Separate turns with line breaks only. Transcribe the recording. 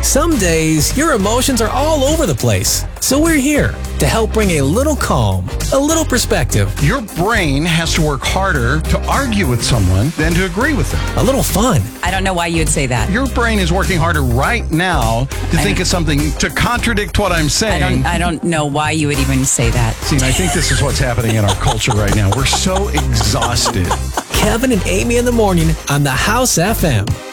Some days, your emotions are all over the place. So we're here to help bring a little calm, a little perspective,
Your brain has to work harder to argue with someone than to agree with them.
a little fun.
I don't know why you would say that.
Your brain is working harder right now to think of something to contradict what I'm saying.
I don't know why you would even say that.
See, and I think this is what's happening in our culture right now. We're so exhausted.
Kevin and Amy in the morning on the House FM.